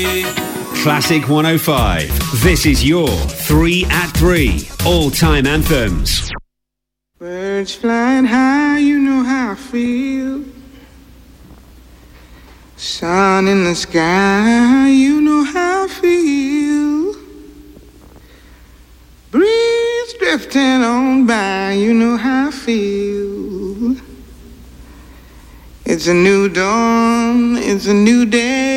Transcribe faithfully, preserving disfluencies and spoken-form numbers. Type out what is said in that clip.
Classic one oh five. This is your three at three all-time anthems. Birds flying high, you know how I feel. Sun in the sky, you know how I feel. Breeze drifting on by, you know how I feel. It's a new dawn, it's a new day.